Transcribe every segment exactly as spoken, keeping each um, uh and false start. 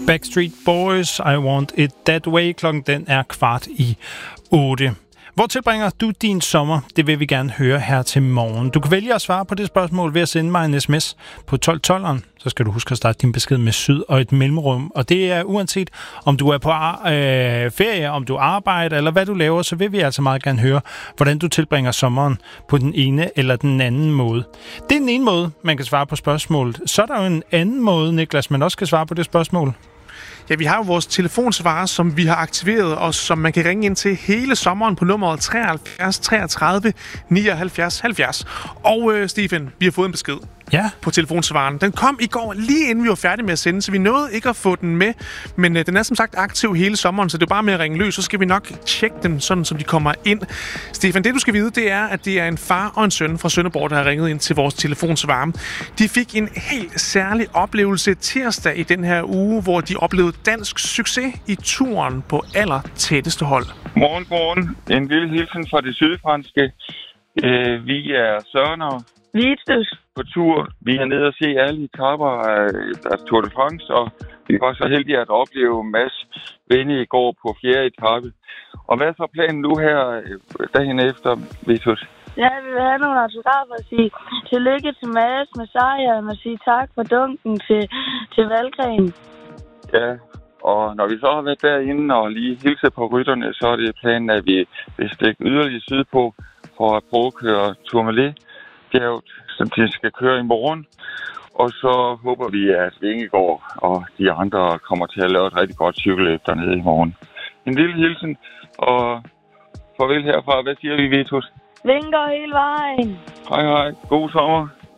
Backstreet Boys, I Want It That Way. Klokken den er kvart i otte. Hvor tilbringer du din sommer? Det vil vi gerne høre her til morgen. Du kan vælge at svare på det spørgsmål ved at sende mig en sms på tolv tolveren. Så skal du huske at starte din besked med syd og et mellemrum. Og det er uanset om du er på øh, ferie, om du arbejder eller hvad du laver, så vil vi altså meget gerne høre, hvordan du tilbringer sommeren på den ene eller den anden måde. Det er den ene måde, man kan svare på spørgsmålet. Så er der jo en anden måde, Niklas, man også kan svare på det spørgsmål. Ja, vi har jo vores telefonsvarer, som vi har aktiveret, og som man kan ringe ind til hele sommeren på nummeret treoghalvfjerds treogtredive nioghalvfjerds halvfjerds. Og øh, Stephen, vi har fået en besked ja. på telefonsvaren. Den kom i går, lige inden vi var færdige med at sende, så vi nåede ikke at få den med. Men øh, den er som sagt aktiv hele sommeren, så det er bare med at ringe løs, så skal vi nok tjekke dem, sådan som de kommer ind. Stephen, det du skal vide, det er, at det er en far og en søn fra Sønderborg, der har ringet ind til vores telefonsvarer. De fik en helt særlig oplevelse tirsdag i den her uge, hvor de oplevede dansk succes i turen på aller tætteste hold. Morgen, morgen. En lille hilsen fra det sydfranske. Øh, vi er Søren og Vitus på tur. Vi er nede og se alle etaper af, af Tour de France, og vi var så heldige at opleve Mads vinde i går på fjerde etape. Og hvad er så planen nu her dagen efter, Vitus? Ja, vi vil have nogle autografer og sige tillykke til Mads med sejren og sige tak for dunken til, til Valgren. Ja, og når vi så har været derinde og lige hilse på rytterne, så er det planen, at vi vil stikke yderligere sydpå for at prøve at køre Tourmalet-bjerget, som de skal køre i morgen. Og så håber vi, at Vingegaard og de andre kommer til at lave et rigtig godt cykelløb dernede i morgen. En lille hilsen, og farvel herfra. Hvad siger vi, Vitus? Vingegaard hele vejen. Hej, hej. God sommer.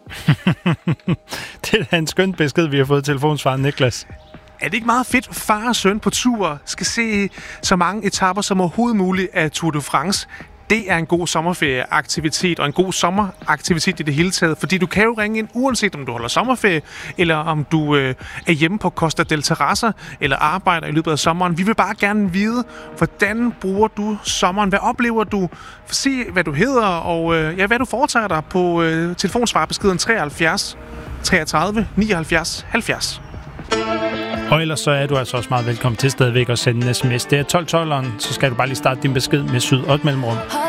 Det er en skøn besked, vi har fået telefonsvaren, Niklas. Er det ikke meget fedt, far og søn på tur skal se så mange etaper som overhovedet muligt af Tour de France? Det er en god sommerferieaktivitet, og en god sommeraktivitet i det hele taget, fordi du kan jo ringe ind, uanset om du holder sommerferie, eller om du øh, er hjemme på Costa del Terraza, eller arbejder i løbet af sommeren. Vi vil bare gerne vide, hvordan bruger du sommeren? Hvad oplever du? Se, hvad du hedder, og øh, ja, hvad du foretager dig på øh, telefonsvarbeskeden treoghalvfjerds treogtredive nioghalvfjerds halvfjerds. Og ellers så er du altså også meget velkommen til stadigvæk at sende en sms. Det er tolv tolveren, så skal du bare lige starte din besked med syd og et mellemrum.